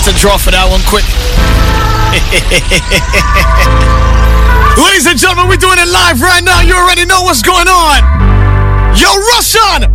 to draw for that one quick. Ladies and gentlemen, we're doing it live right now. You already know what's going on. Yo, Russian!